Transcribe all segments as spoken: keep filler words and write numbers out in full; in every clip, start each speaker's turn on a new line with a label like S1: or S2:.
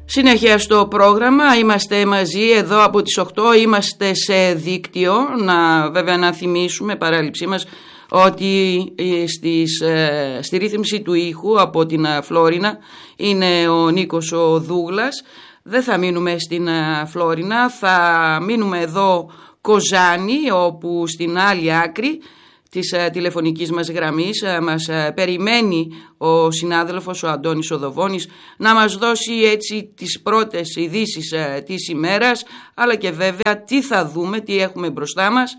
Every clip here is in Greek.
S1: Συνέχεια στο πρόγραμμα, είμαστε μαζί εδώ από τις οκτώ, είμαστε σε δίκτυο, να, βέβαια να θυμίσουμε παράληψή μας ότι στις, στη ρύθμιση του ήχου από την Φλόρινα είναι ο Νίκος ο Δούγλας. Δεν θα μείνουμε στην Φλόρινα, θα μείνουμε εδώ Κοζάνη, όπου στην άλλη άκρη της τηλεφωνικής μας γραμμής μας περιμένει ο συνάδελφος ο Αντώνης Οδοβώνης να μας δώσει έτσι τις πρώτες ειδήσεις της ημέρας, αλλά και βέβαια τι θα δούμε, τι έχουμε μπροστά μας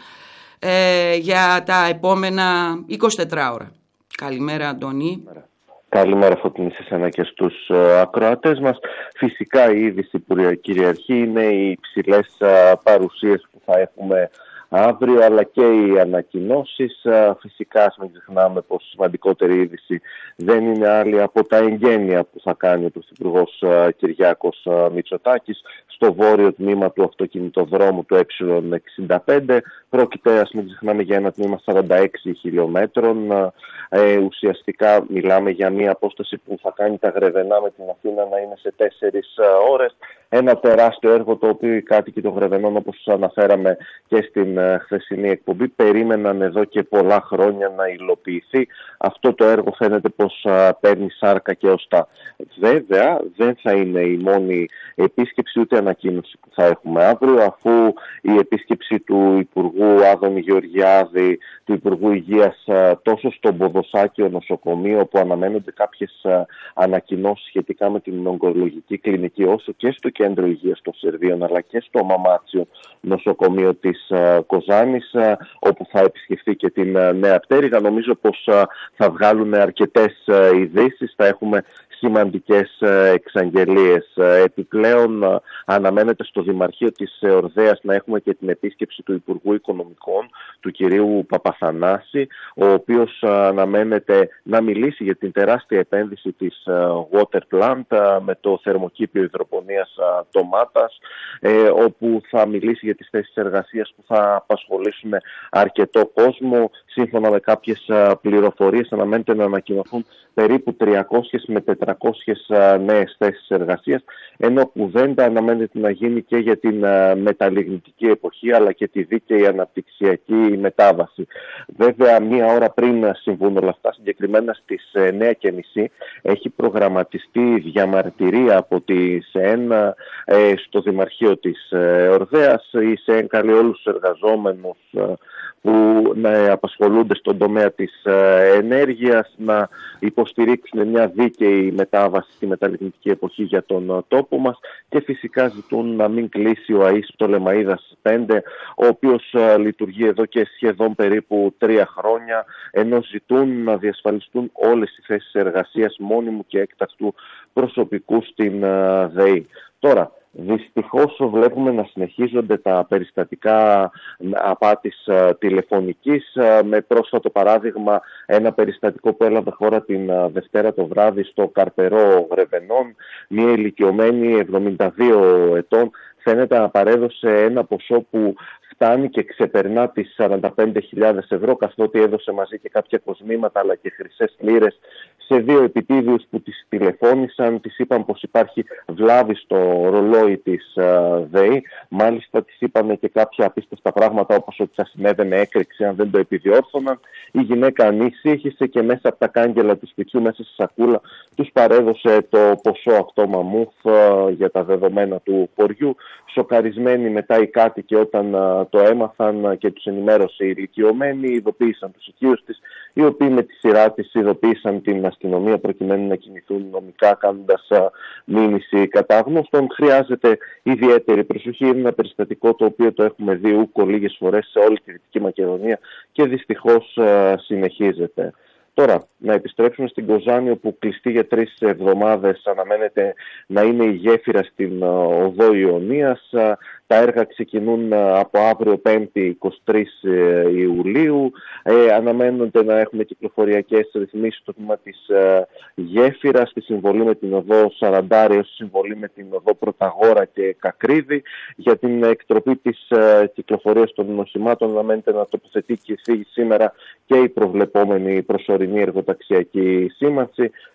S1: ε, για τα επόμενα εικοσιτέσσερις ώρα. Καλημέρα Αντώνη.
S2: Καλημέρα Φωτεινή σε εσένα και στους ακροατές μας. Φυσικά η είδηση που κυριαρχεί είναι οι υψηλές παρουσίες που θα έχουμε αύριο, αλλά και οι ανακοινώσεις. Φυσικά, ας μην ξεχνάμε πως η σημαντικότερη είδηση δεν είναι άλλη από τα εγγένεια που θα κάνει ο Πρωθυπουργός Κυριάκος Μητσοτάκης στο βόρειο τμήμα του αυτοκινητοδρόμου του Ε εξήντα πέντε. Πρόκειται, ας μην ξεχνάμε, για ένα τμήμα σαράντα έξι χιλιόμετρων. Ε, ουσιαστικά μιλάμε για μια απόσταση που θα κάνει τα Γρεβενά με την Αθήνα να είναι σε τέσσερις ώρες. Ένα τεράστιο έργο το οποίο οι κάτοικοι των Γρεβενών, όπως αναφέραμε και στην uh, χθεσινή εκπομπή, περίμεναν εδώ και πολλά χρόνια να υλοποιηθεί. Αυτό το έργο φαίνεται πως uh, παίρνει σάρκα και οστά. Βέβαια δεν θα είναι η μόνη επίσκεψη ούτε ανακοίνωση που θα έχουμε αύριο, αφού η επίσκεψη του Υπουργού Άδωνη Γεωργιάδη, του Υπουργού Υγείας uh, τόσο στον Ποδοσάκιο νοσοκομείο, όπου αναμένονται κάποιες uh, ανακοινώσεις σχετικά με την ογκολογική κλινική, όσο και στο Κέντρο Υγείας των Σερβίων, αλλά και στο Μαμάτσιο νοσοκομείο της uh, Κοζάνης, uh, όπου θα επισκεφθεί και την uh, Νέα Πτέρυγα. Νομίζω πως uh, θα βγάλουν αρκετές uh, ειδήσεις, θα έχουμε σημαντικές uh, εξαγγελίες. Uh, επιπλέον uh, αναμένεται στο Δημαρχείο της Ορδέας να έχουμε και την επίσκεψη του Υπουργού Οικονομικών, του κυρίου Παπαθανάση, ο οποίος uh, αναμένεται να μιλήσει για την τεράστια επένδυση της uh, Water Plant uh, με το θερμοκήπιο υδροπονίας uh, Ντομάτας, ε, όπου θα μιλήσει για τις θέσεις εργασίας που θα απασχολήσουν αρκετό κόσμο. Σύμφωνα με κάποιες uh, πληροφορίες αναμένεται να ανακοινωθούν περίπου τριακόσιες με τετρακόσιες uh, νέες θέσεις εργασίας, ενώ κουβέντα αναμένεται να γίνει και για την uh, μεταλλιγνητική εποχή, αλλά και τη δίκαιη αναπτυξιακή μετάβαση. Βέβαια, μία ώρα πριν συμβούν όλα αυτά, συγκεκριμένα στις εννιά και μισή, έχει προγραμματιστεί διαμαρτυρία από τη ΣΕΕΝ ε, στο Δημαρχείο της ε, Ορδέας. Η ΣΕΕΝ καλεί όλους τους εργαζόμενους ε, που να απασχολούνται στον τομέα της ε, ενέργειας να υποστηρίξουν μια δίκαιη μετάβαση στη μεταλλιγνητική εποχή για τον ε, τόπο μας, και φυσικά ζητούν να μην κλείσει ο ΑΕΣ Πτολεμαΐδας πέντε, ο οποίος ε, λειτουργεί εδώ και σχεδόν περίπου τρία χρόνια, ενώ ζητούν να διασφαλιστούν όλες οι θέσεις εργασίας μόνιμου και έκτακτου προσωπικού στην ε, ΔΕΗ. Τώρα, δυστυχώς βλέπουμε να συνεχίζονται τα περιστατικά απάτης uh, τηλεφωνικής, uh, με πρόσφατο παράδειγμα ένα περιστατικό που έλαβε χώρα την uh, Δευτέρα το βράδυ στο Καρπερό Γρεβενών. Μια ηλικιωμένη εβδομήντα δύο ετών φαίνεται να παρέδωσε ένα ποσό που φτάνει και ξεπερνά τις σαράντα πέντε χιλιάδες ευρώ, καθότι έδωσε μαζί και κάποια κοσμήματα αλλά και χρυσές λίρες σε δύο επιτίδιους που τις τηλεφώνησαν. Τις είπαν πως υπάρχει βλάβη στο ρολόι της uh, ΔΕΗ. Μάλιστα τις είπαν και κάποια απίστευτα πράγματα, όπως ότι θα συνέβαινε έκρηξη αν δεν το επιδιόρθωναν. Η γυναίκα ανήσυχησε και μέσα από τα κάγκελα του σπιτιού, μέσα στη σακούλα, τους παρέδωσε το ποσό αυτό μαμούθ uh, για τα δεδομένα του χωριού. Σοκαρισμένοι μετά οι κάτοικοι όταν uh, το έμαθαν uh, και τους ενημέρωσε η ηλικιωμένη, ειδοποίησαν τους οικείους της, οι οποίοι με τη σειρά της ειδοποίησαν την αστυνομία προκειμένου να κινηθούν νομικά, κάνοντας uh, μήνυση κατά γνώστων. Χρειάζεται ιδιαίτερη προσοχή. Είναι ένα περιστατικό το οποίο το έχουμε δει ούκο λίγες φορές σε όλη τη Δυτική Μακεδονία και δυστυχώς uh, συνεχίζεται. Τώρα, να επιστρέψουμε στην Κοζάνη, όπου κλειστή για τρεις εβδομάδες αναμένεται να είναι η γέφυρα στην οδό Ιωνίας. Τα έργα ξεκινούν από αύριο Πέμπτη εικοστή τρίτη Ιουλίου. Ε, αναμένονται να έχουμε κυκλοφοριακές ρυθμίσεις στο τμήμα της ε, γέφυρας, στη συμβολή με την οδό Σαραντάρη, στη συμβολή με την οδό Πρωταγόρα και Κακρίδη. Για την εκτροπή της ε, κυκλοφορίας των οχημάτων αναμένεται να τοποθετεί και σήμερα και η προβλεπόμενη προσωρινή εργοταξιακή σήμανση.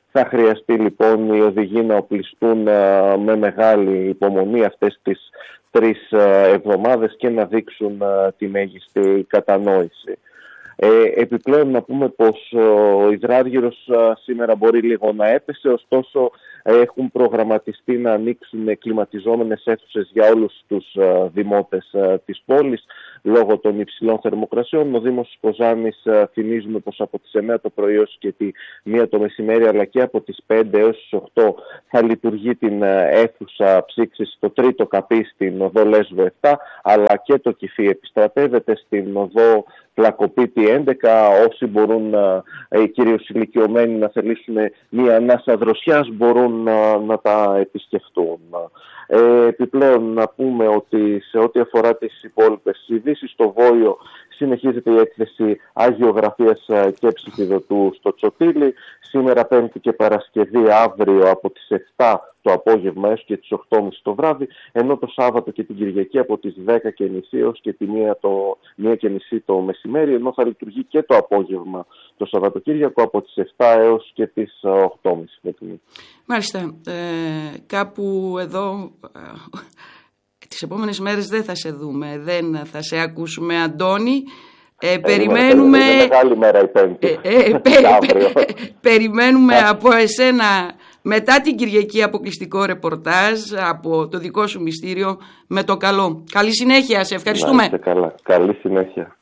S2: Θα χρειαστεί λοιπόν οι οδηγοί να οπλιστούν με μεγάλη υπομονή αυτές τις τρεις εβδομάδες και να δείξουν τη μέγιστη κατανόηση. Ε, επιπλέον να πούμε πως ο υδράργυρος σήμερα μπορεί λίγο να έπεσε, ωστόσο έχουν προγραμματιστεί να ανοίξουν κλιματιζόμενες αίθουσες για όλους τους δημότες της πόλης λόγω των υψηλών θερμοκρασιών. Ο Δήμος Κοζάνης θυμίζουμε πως από τις εννιά το πρωί έως και τη μία το μεσημέρι, αλλά και από τις πέντε έως τις οκτώ θα λειτουργεί την αίθουσα ψήξης στο τρίτο καπί στην οδό Λέσβο επτά, αλλά και το Κηφί επιστρατεύεται στην οδό Πλακοπίτη έντεκα. Όσοι μπορούν, ε, κυρίως ηλικιωμένοι, να θελήσουν μία ανάσα δροσιάς, μπορούν να, να τα επισκεφτούν. Ε, επιπλέον να πούμε ότι σε ό,τι αφορά τις υπόλοιπες ειδήσεις, στο Βόλιο συνεχίζεται η έκθεση αγιογραφίας και ψυχιδωτού στο Τσοτήλι. Σήμερα Πέμπτη και Παρασκευή, αύριο από τις επτά το απόγευμα έως και τις οκτώ και μισή το βράδυ, ενώ το Σάββατο και την Κυριακή από τις δέκα και μισή έως και τη μία, το, μία και μισή το μεσημέρι, ενώ θα λειτουργεί και το απόγευμα το Σαββατοκύριακο από τις επτά έως και τις οκτώ και μισή.
S1: Μάλιστα. Ε, κάπου εδώ... Τις επόμενες μέρες δεν θα σε δούμε, δεν θα σε ακούσουμε, Αντώνη. Ε, περιμένουμε...
S2: Είναι μεγάλη μέρα η Πέμπτη.
S1: Ε, ε, πε, πε, περιμένουμε από εσένα μετά την Κυριακή αποκλειστικό ρεπορτάζ από το δικό σου μυστήριο με το καλό. Καλή συνέχεια, σε ευχαριστούμε.
S2: Να είστε καλά. Καλή συνέχεια.